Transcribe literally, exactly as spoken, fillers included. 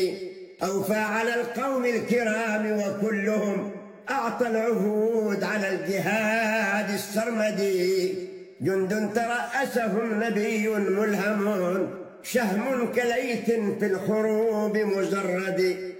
أوفى على القوم الكرام وكلهم أعطى العهود على الجهاد السرمدي. جند ترأسهم نبي ملهم، شهم كليث في الحروب مزرد.